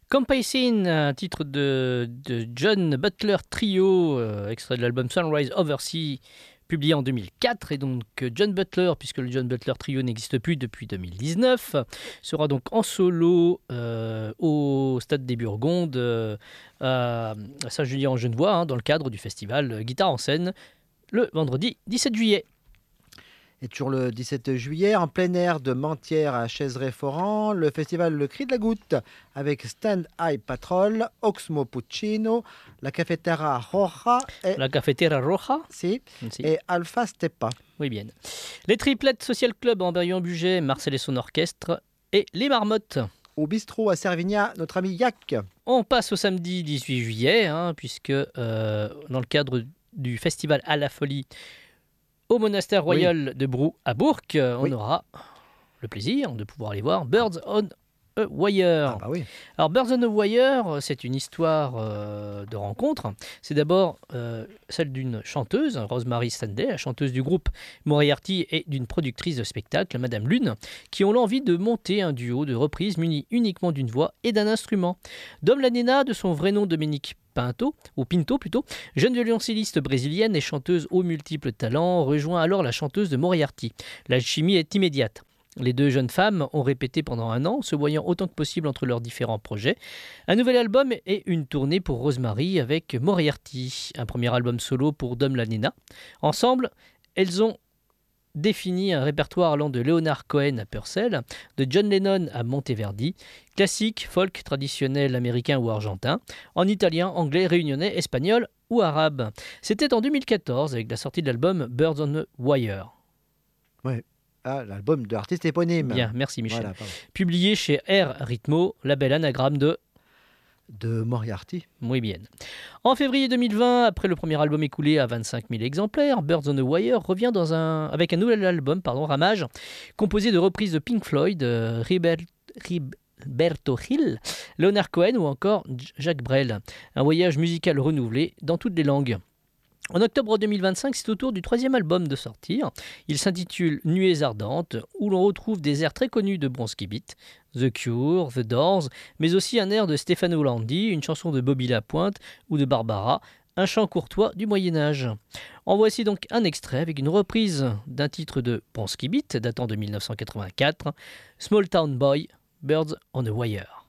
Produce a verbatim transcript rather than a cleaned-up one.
Campaignsin, un titre de, de John Butler Trio, euh, extrait de l'album Sunrise Oversea, publié en deux mille quatre. Et donc John Butler, puisque le John Butler Trio n'existe plus depuis deux mille dix-neuf, sera donc en solo euh, au Stade des Burgondes, euh, à Saint-Julien-en-Genevois, hein, dans le cadre du festival Guitare en scène, le vendredi dix-sept juillet. Et toujours le dix-sept juillet, en plein air de Mentières à Chaiseray-Foran, le festival Le Cri de la Goutte avec Stand Eye Patrol, Oxmo Puccino, la Cafetera Roja et, La Cafetera Roja si, si. et Alpha Steppa. Oui, bien. Les Triplettes Social Club en Berrion-Bugey, Marcel et son orchestre et les Marmottes. Au bistrot à Servigna, notre ami Yak. On passe au samedi dix-huit juillet, hein, puisque euh, dans le cadre du festival à la folie au monastère royal oui. de Brou à Bourg, on oui. aura le plaisir de pouvoir aller voir Birds on a Wire. Ah bah oui. Alors Birds on a Wire, c'est une histoire euh, de rencontre. C'est d'abord euh, celle d'une chanteuse, Rosemary Stanley, la chanteuse du groupe Moriarty, et d'une productrice de spectacle, Madame Lune, qui ont l'envie de monter un duo de reprises muni uniquement d'une voix et d'un instrument. Dom Lanena, de son vrai nom Dominique Pinto, ou Pinto plutôt, jeune violoncelliste brésilienne et chanteuse aux multiples talents, rejoint alors la chanteuse de Moriarty. La chimie est immédiate. Les deux jeunes femmes ont répété pendant un an, se voyant autant que possible entre leurs différents projets. Un nouvel album et une tournée pour Rosemary avec Moriarty. Un premier album solo pour Dom Lanena. Ensemble, elles ont défini un répertoire allant de Leonard Cohen à Purcell, de John Lennon à Monteverdi, classique, folk, traditionnel américain ou argentin, en italien, anglais, réunionnais, espagnol ou arabe. C'était en deux mille quatorze avec la sortie de l'album Birds on a Wire. Ouais. Ah, l'album de l'artiste éponyme. Bien, merci Michel. Voilà, publié chez R Ritmo, label anagramme de... de Moriarty. Oui, bien. En février deux mille vingt, après le premier album écoulé à vingt-cinq mille exemplaires, Birds on a Wire revient dans un... avec un nouvel album, pardon, Ramage, composé de reprises de Pink Floyd, euh, Ribert... Roberto Gil, Leonard Cohen ou encore Jacques Brel. Un voyage musical renouvelé dans toutes les langues. En octobre deux mille vingt-cinq, c'est au tour du troisième album de sortir. Il s'intitule Nuées ardentes, où l'on retrouve des airs très connus de Bronski Beat, The Cure, The Doors, mais aussi un air de Stefano Landi, une chanson de Bobby Lapointe ou de Barbara, un chant courtois du Moyen-Âge. En voici donc un extrait avec une reprise d'un titre de Bronski Beat datant de mille neuf cent quatre-vingt-quatre, Small Town Boy, Birds on a Wire.